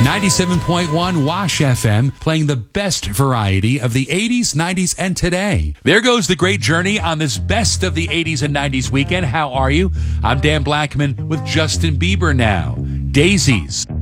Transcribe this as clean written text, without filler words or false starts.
97.1 Wash FM, playing the best variety of the 80s, 90s, and today. There goes the great journey on this best of the 80s and 90s weekend. How are you? I'm Dan Blackman with Justin Bieber now. Daisies.